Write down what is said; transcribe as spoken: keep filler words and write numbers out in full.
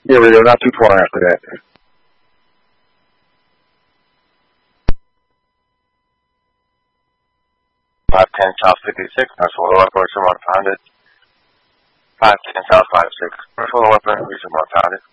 Yeah, Rio, not too far after that. five ten South fifty-six, personal weapon, reaching one founded. five ten South five six, personal weapon, reaching one founded.